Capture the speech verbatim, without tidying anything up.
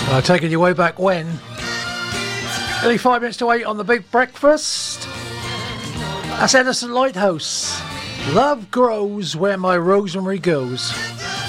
Uh, taking you way back when. Only five minutes to eight on the Big Breakfast. That's Edison Lighthouse. Love grows where my rosemary goes.